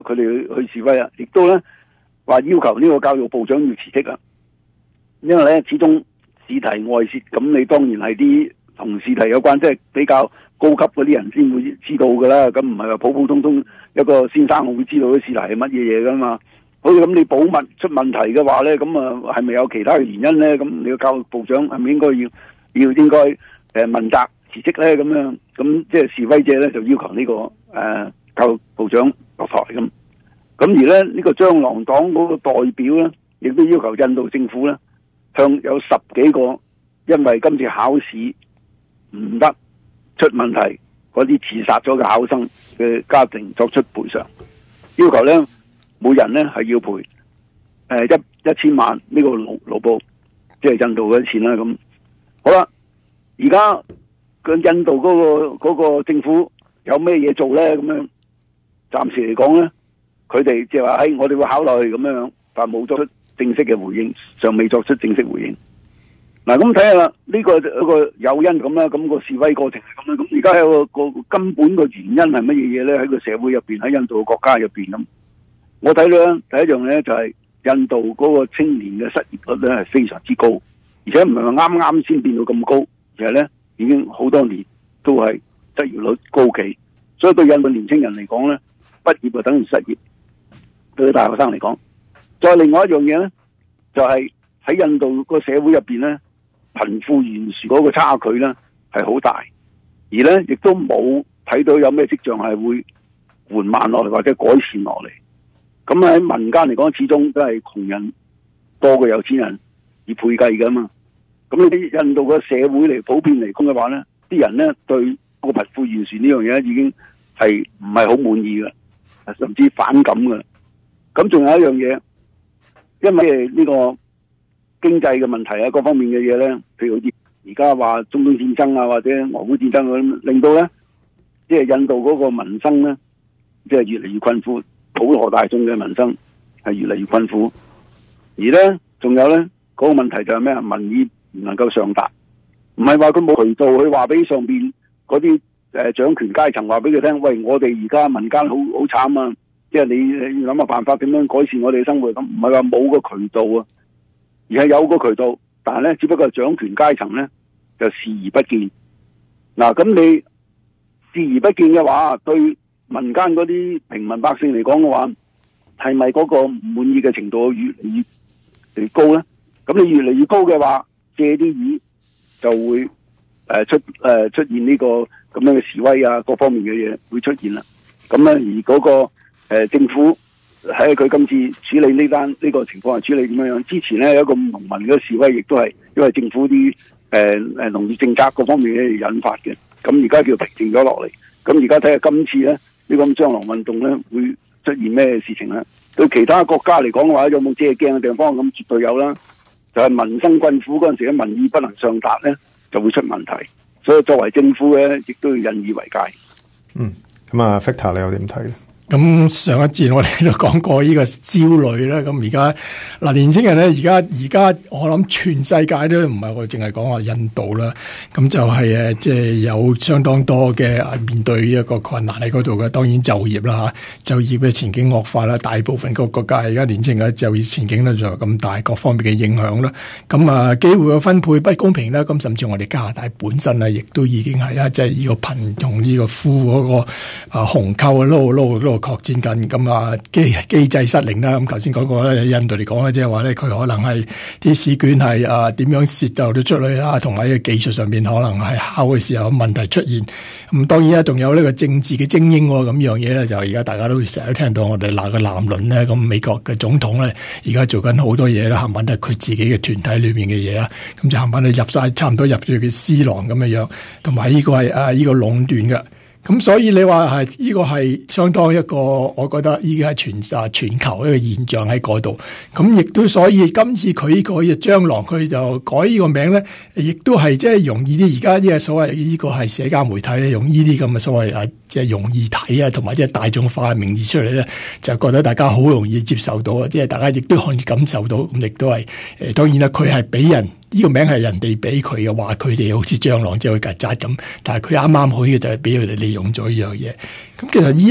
佢哋去示威啊，亦都咧話要求呢個教育部長要辭職啊，因為咧始終試題外泄，咁你當然係啲同試題有關，即係比較高級嗰啲人先會知道噶啦，咁唔係話普普通通一個先生會知道啲試題係乜嘢嘢噶嘛。好似咁你保密出問題嘅話咧，咁啊係咪有其他嘅原因咧？咁你個教育部長係咪應該應該問責辭職咧？咁樣咁即係示威者咧就要求呢個教育部長落台咁。咁而咧呢個蟑螂黨嗰個代表咧，亦都要求印度政府咧向有10幾個因為今次考試唔得出問題嗰啲自殺咗嘅考生嘅家庭作出賠償，要求咧每人咧係要賠1000萬呢個盧布，即係印度嗰啲錢啦。咁好啦，而家個印度嗰個政府有咩嘢做咧？咁樣暫時嚟講咧，佢哋即係話我哋會考慮咁樣，但冇作出正式嘅回應，尚未作出正式回應。嗱，咁睇下啦，呢個一個誘因咁啦，咁個示威過程係咁啦。咁而家有個根本嘅原因係乜嘢嘢咧？喺個社會入邊，喺印度嘅國家入邊咁，我睇到咧第一樣咧就係印度嗰個青年嘅失業率咧係非常之高，而且唔係話啱啱先變到咁高，而係咧已經好多年都係失業率高企，所以對印度年青人嚟講咧，畢業就等於失業，對大學生嚟講。再另外一樣嘢咧，就係喺印度個社會入邊咧，貧富懸殊嗰個差距咧係好大，而咧亦都冇睇到有咩跡象係會緩慢落嚟或者改善落嚟。咁喺民間嚟講，始終都係窮人多過有錢人以倍計噶嘛。咁呢啲印度嘅社會嚟普遍嚟講嘅話咧，啲人咧對個貧富懸殊呢樣嘢已經係唔係好滿意嘅，甚至反感嘅。咁仲有一樣嘢，因為呢個經濟嘅問題啊，各方面嘅嘢咧，譬如好似而家話中東戰爭啊，或者俄烏戰爭咁，令到咧即係印度嗰個民生咧，即係越嚟越困苦。普羅大眾嘅民生係越嚟越困苦，而咧仲有咧嗰個問題就係咩啊？民意唔能夠上達，唔係話佢冇渠道去話俾上邊嗰啲掌權階層話俾佢聽，喂，我哋而家民間好慘啊！即係你諗下辦法點樣改善我哋嘅生活咁，唔係話冇個渠道啊，而係有個渠道，但係咧只不過掌權階層咧就視而不見。嗱，咁你視而不見嘅話，對民間嗰啲平民百姓嚟講嘅話，係咪嗰個唔滿意嘅程度越嚟越高咧？咁你越嚟越高嘅話，借啲意就會出現呢個咁樣嘅示威啊，各方面嘅嘢會出現啦。咁咧而嗰個政府喺佢今次處理呢個情況係處理點樣？之前咧有一個農民嘅示威，亦都係因為政府啲農業政策各方面嘅引發嘅。咁而家叫平靜咗落嚟。咁而家睇下今次咧呢個蟑螂運動咧會出現咩事情咧？對其他國家嚟講嘅話，有冇借鏡嘅地方？咁絕對有啦。就係民生困苦嗰陣時嘅民意不能上達咧，就會出問題。所以作為政府咧，亦都要引以為戒。 咁啊 Victor 你又點睇咧？ 咁上一節我哋都講過呢個焦慮啦，咁而家嗱年輕人咧，而家我諗全世界都唔係我淨係講話印度啦，咁就係即係有相當多嘅面對一個困難喺嗰度嘅。當然就業啦，就業嘅前景惡化啦，大部分個國家而家年輕人嘅就業前景咧就咁大，各方面嘅影響啦。咁啊機會嘅分配不公平啦，咁甚至我哋加拿大本身啊，亦都已經係即係呢個貧同呢個富嗰個鴻溝啊撈擴展緊，咁啊機制失靈啦。咁頭先講過咧，印度嚟講咧，即係話咧，佢可能係啲試卷係點樣泄漏到出去啦，同埋喺技術上面可能係考嘅時候問題出現。咁當然啦，仲有呢個政治嘅精英咁樣嘢咧，就而家大家都成日都聽到我哋鬧個藍輪咧，咁美國嘅總統咧，而家做緊好多嘢啦，冚唪唥都係佢自己嘅團體裏面嘅嘢啊，咁就冚唪唥入晒，差唔多入咗佢私囊咁樣樣，同埋呢個係呢個壟斷嘅。咁所以你話係呢個係相當一個，我覺得已經係全球一個現象喺嗰度。咁亦都所以今次佢呢個蟑螂佢就改呢個名咧，亦都係即係容易啲。而家呢個所謂呢個係社交媒體咧，用呢啲咁嘅所謂即係容易睇啊，同埋即係大眾化嘅名義出嚟咧，就覺得大家好容易接受到啊！即係大家亦都可以感受到，咁亦都係當然啦，佢係俾人。呢個名係人哋俾佢嘅，話佢哋好似蟑螂即係曱甴咁，但係佢啱啱好嘅就係俾佢哋利用咗呢樣嘢。咁其實